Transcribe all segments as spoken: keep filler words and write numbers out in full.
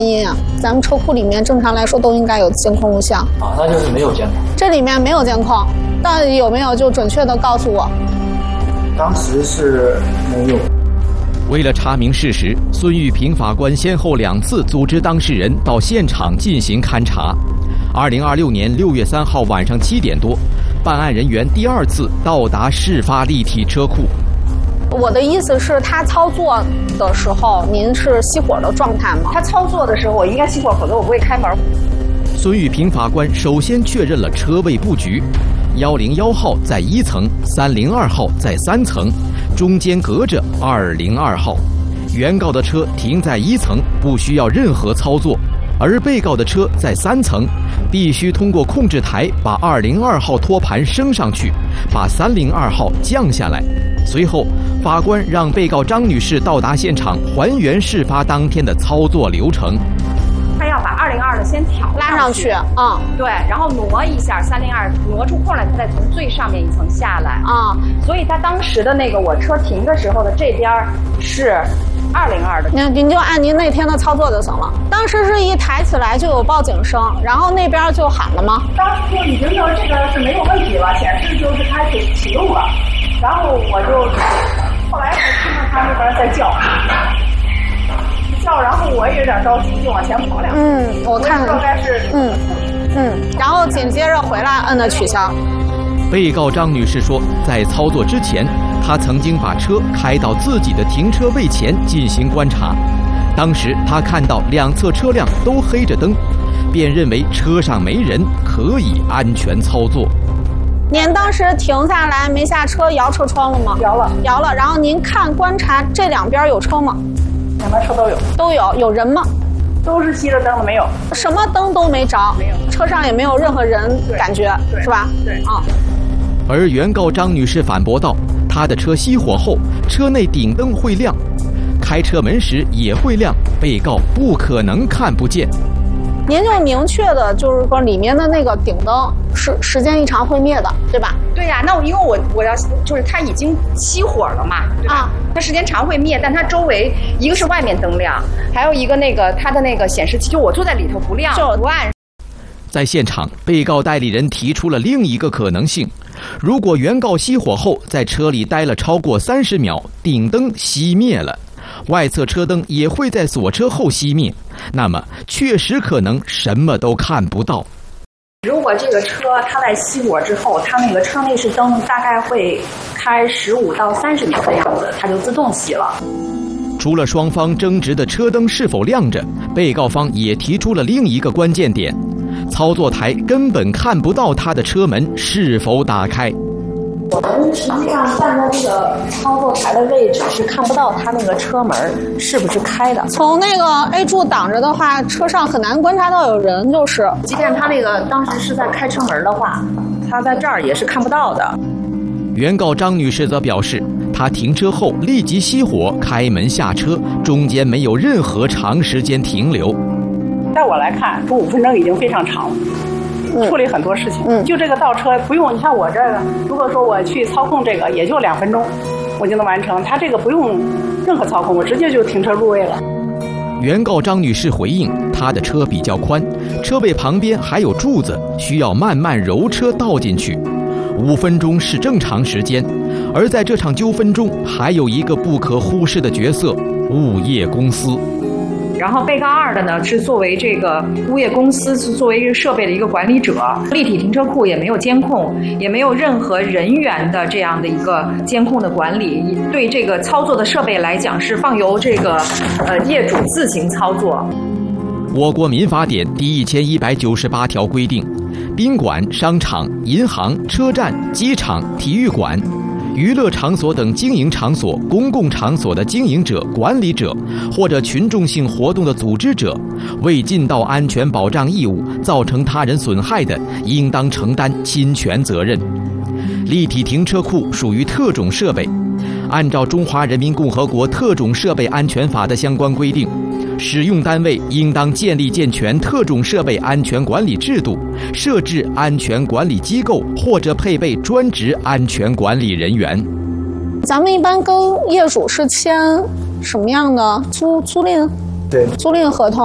因啊，咱们车库里面正常来说都应该有监控录像啊，那就是没有监控。 这里面没有监控，到底有没有就准确的告诉我。 当时是没有。 为了查明事实，孙玉平法官先后两次组织当事人到现场进行勘查。二零二六年六月三号晚上七点多，办案人员第二次到达事发立体车库。 我的意思是，他操作的时候，您是熄火的状态吗？ 他操作的时候，我应该熄火，否则我不会开门。 孙玉平法官首先确认了车位布局：一零一号在一层，三零二号在三层，中间隔着二零二号。原告的车停在一层，不需要任何操作，而被告的车在三层，必须通过控制台把二零二号托盘升上去，把三零二号降下来。随后，法官让被告张女士到达现场，还原事发当天的操作流程。 他要把二零二的先挑拉上去，嗯， 对，然后挪一下三零二，挪出空来，他再从最上面一层下来，啊、嗯，所以他当时的那个我车停的时候的这边是二零二的。 您您就按您那天的操作就行了。当时是一抬起来就有报警声，然后那边就喊了吗？ 当时就已经就这个是没有问题了，显示就是开始启动了，然后我就后来我听到他那边在叫。叫，然后我也有点着急，就往前跑两步。 嗯，我看大概是嗯嗯，然后紧接着回来摁的取消。 被告张女士说，在操作之前，她曾经把车开到自己的停车位前进行观察，当时她看到两侧车辆都黑着灯，便认为车上没人，可以安全操作。 您当时停下来没下车摇车窗了吗？ 摇了， 摇了。然后您看观察这两边有车吗？ 两边车都有， 都有。有人吗？ 都是熄着灯的，没有， 什么灯都没着， 没有， 车上也没有任何人感觉，是吧？ 对， 啊、嗯。 而原告张女士反驳道，她的车熄火后，车内顶灯会亮，开车门时也会亮，被告不可能看不见。 您就明确的就是说，里面的那个顶灯是时间一长会灭的，对吧？ 对呀、啊，那我因为我我要就是它已经熄火了嘛，对吧？啊，它时间长会灭，但它周围一个是外面灯亮，还有一个那个它的那个显示器，就我坐在里头不亮，就不按。 在现场，被告代理人提出了另一个可能性：如果原告熄火后在车里待了超过三十秒，顶灯熄灭了，外侧车灯也会在锁车后熄灭，那么确实可能什么都看不到。 如果这个车它在熄火之后，它那个车内饰灯大概会开十五到三十秒的样子，它就自动熄了。 除了双方争执的车灯是否亮着，被告方也提出了另一个关键点：操作台根本看不到他的车门是否打开。 我们实际上站在这个操作台的位置是看不到它那个车门是不是开的。 从那个 A 柱挡着的话，车上很难观察到有人，就是。 即便他那个当时是在开车门的话，他在这儿也是看不到的。 原告张女士则表示，她停车后立即熄火，开门下车，中间没有任何长时间停留。 在我来看，这五分钟已经非常长了。处理很多事情，嗯，就这个倒车不用，你像我这个，如果说我去操控这个，也就两分钟，我就能完成。他这个不用任何操控，我直接就停车入位了。 原告张女士回应，她的车比较宽，车位旁边还有柱子，需要慢慢揉车倒进去。五分钟是正常时间，而在这场纠纷中，还有一个不可忽视的角色——物业公司。 然后被告二的呢是作为这个物业公司是作为这个设备的一个管理者，立体停车库也没有监控，也没有任何人员的这样的一个监控的管理，对这个操作的设备来讲是放由这个呃业主自行操作。 我国民法典第一千一百九十八条规定，宾馆、商场、银行、车站、机场、体育馆、娱乐场所等经营场所、公共场所的经营者、管理者，或者群众性活动的组织者，为尽到安全保障义务，造成他人损害的，应当承担侵权责任。立体停车库属于特种设备，按照《中华人民共和国特种设备安全法》的相关规定，使用单位应当建立健全特种设备安全管理制度，设置安全管理机构或者配备专职安全管理人员。 咱们一般跟业主是签什么样的租租赁？ 对， 租赁合同。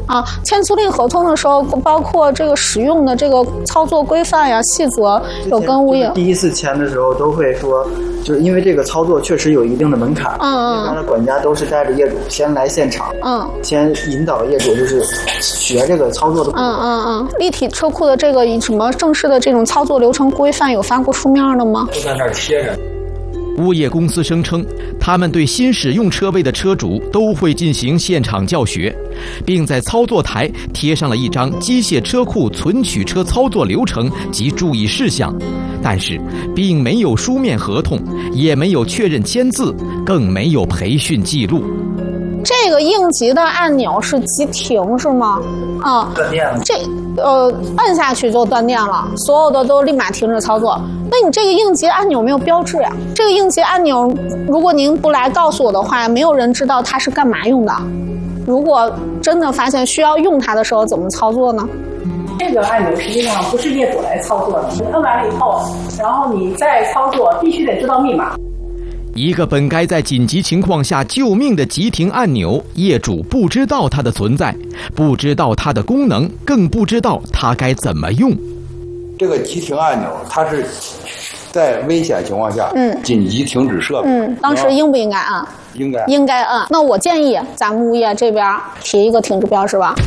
啊，签租赁合同的时候，包括这个使用的这个操作规范呀、细则，有跟物业第一次签的时候都会说，就是因为这个操作确实有一定的门槛。嗯嗯。一般的管家都是带着业主先来现场，嗯，先引导业主就是学这个操作的。 嗯嗯嗯。立体车库的这个什么正式的这种操作流程规范有发过书面的吗？ 就在那儿贴着。 物业公司声称，他们对新使用车位的车主都会进行现场教学，并在操作台贴上了一张机械车库存取车操作流程及注意事项，但是并没有书面合同，也没有确认签字，更没有培训记录。 这个应急的按钮是急停是吗？啊、 断电了。 这呃按下去就断电了，所有的都立马停止操作。那你这个应急按钮没有标志呀？这个应急按钮，如果您不来告诉我的话，没有人知道它是干嘛用的。如果真的发现需要用它的时候，怎么操作呢？ 这个按钮实际上不是业主来操作的，你摁完了以后，然后你再操作，必须得知道密码。 一个本该在紧急情况下救命的急停按钮，业主不知道它的存在，不知道它的功能，更不知道它该怎么用。 这个急停按钮，它是在危险情况下，嗯，紧急停止设备。 嗯，当时应不应该按？ 应该， 应该按。那我建议咱们物业这边提一个停止标识吧。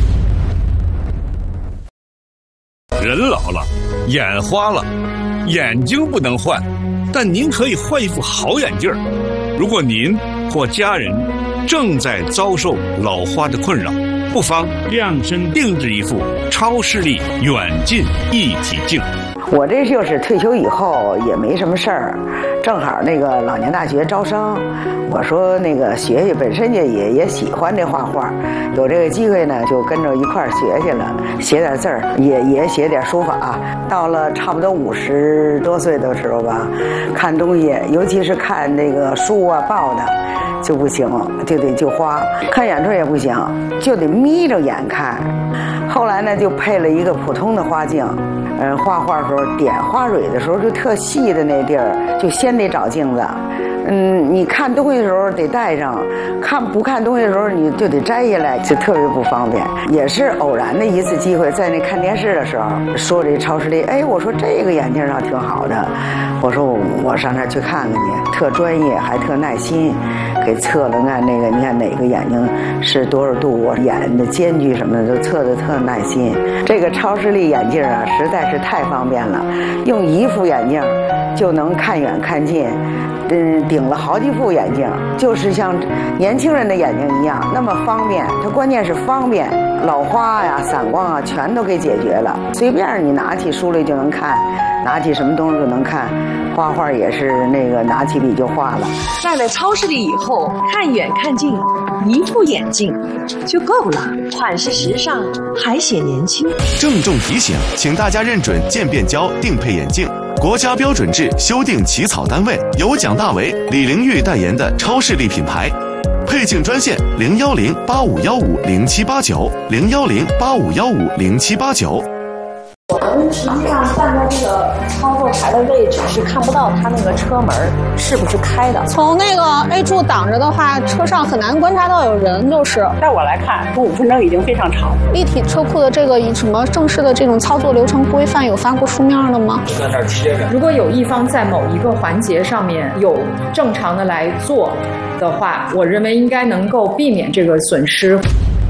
人老了，眼花了，眼睛不能换。但您可以换一副好眼镜。如果您或家人正在遭受老花的困扰，不妨量身定制一副超视力远近一体镜。 我这就是退休以后也没什么事儿，正好那个老年大学招生，我说那个学学，本身也也也喜欢这画画，有这个机会呢，就跟着一块儿学去了，写点字儿，也也写点书法。到了差不多五十多岁的时候吧，看东西，尤其是看那个书啊报的，就不行，就得就花。看眼镜也不行，就得眯着眼看。后来呢，就配了一个普通的花镜。嗯，画画的时候点花蕊的时候，就特细的那地儿，就先得找镜子。嗯，你看东西的时候得戴上，看不看东西的时候你就得摘下来，就特别不方便。也是偶然的一次机会，在那看电视的时候，说这超视力，哎，我说这个眼镜上挺好的，我说我我上那儿去看看去，特专业还特耐心，给测了看那个，你看哪个眼睛是多少度，我眼的间距什么的都测得特耐心。这个超视力眼镜啊，实在是太方便了，用一副眼镜就能看远看近。嗯，顶了好几副眼镜，就是像年轻人的眼睛一样，那么方便。它关键是方便，老花呀、散光啊，全都给解决了。随便你拿起书来就能看，拿起什么东西就能看。画画也是那个拿起笔就画了。 戴了超视力以后，看远看近，一副眼镜就够了，款式时尚，还显年轻。 郑重提醒，请大家认准渐变焦定配眼镜。国家标准制修订起草单位由蒋大为、李玲玉代言的超视力品牌，配镜专线零幺零八五幺五零七八九零幺零八五幺五零七八九。 我们实际上站在这个操作台的位置是看不到它那个车门是不是开的。 从那个 A 柱挡着的话，车上很难观察到有人，就是。 在我来看，十五分钟已经非常长。 立体车库的这个什么正式的这种操作流程规范有发过书面的吗？ 就在那儿贴着。 如果有一方在某一个环节上面有正常的来做的话，我认为应该能够避免这个损失。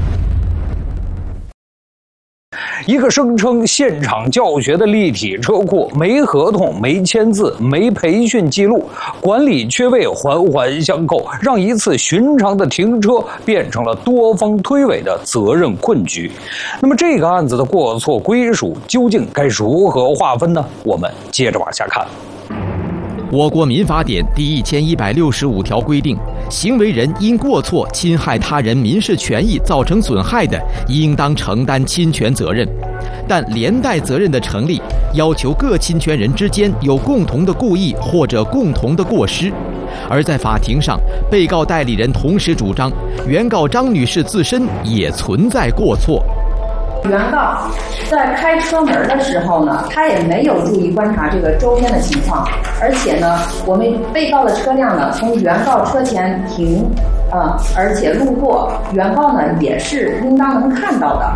一个声称现场教学的立体车库，没合同、没签字、没培训记录，管理缺位环环相扣，让一次寻常的停车变成了多方推诿的责任困局。那么这个案子的过错归属究竟该如何划分呢？我们接着往下看。 我国民法典第一千一百六十五条规定，行为人因过错侵害他人民事权益造成损害的，应当承担侵权责任。但连带责任的成立，要求各侵权人之间有共同的故意或者共同的过失。而在法庭上，被告代理人同时主张，原告张女士自身也存在过错。 原告在开车门的时候呢，他也没有注意观察这个周边的情况，而且呢，我们被告的车辆呢从原告车前停啊，而且路过原告呢也是应当能看到的。